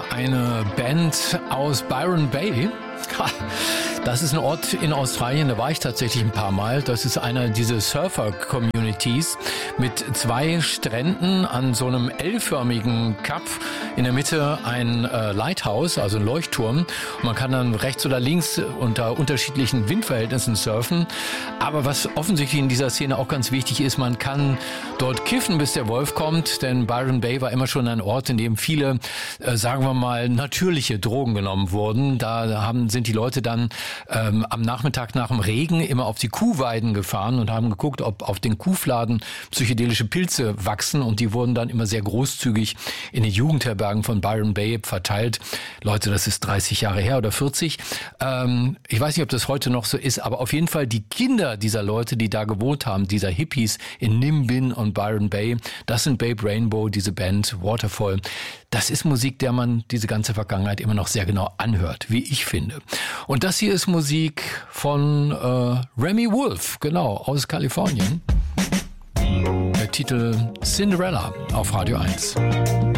eine Band aus Byron Bay. Das ist ein Ort in Australien, da war ich tatsächlich ein paar Mal. Das ist einer dieser Surfer-Communities mit 2 Stränden an so einem L-förmigen Kap. In der Mitte ein Lighthouse, also ein Leuchtturm. Und man kann dann rechts oder links unter unterschiedlichen Windverhältnissen surfen. Aber was offensichtlich in dieser Szene auch ganz wichtig ist, man kann dort kiffen, bis der Wolf kommt. Denn Byron Bay war immer schon ein Ort, in dem viele, sagen wir mal, natürliche Drogen genommen wurden. Da sind die Leute dann am Nachmittag nach dem Regen immer auf die Kuhweiden gefahren und haben geguckt, ob auf den Kuhfladen psychedelische Pilze wachsen, und die wurden dann immer sehr großzügig in den Jugendherbergen von Byron Bay verteilt. Leute, das ist 30 Jahre her oder 40. Ich weiß nicht, ob das heute noch so ist, aber auf jeden Fall die Kinder dieser Leute, die da gewohnt haben, dieser Hippies in Nimbin und Byron Bay, das sind Babe Rainbow, diese Band Waterfall. Das ist Musik, der man diese ganze Vergangenheit immer noch sehr genau anhört, wie ich finde. Und das hier ist Musik von Remy Wolf, genau, aus Kalifornien. Der Titel Cinderella auf Radio 1.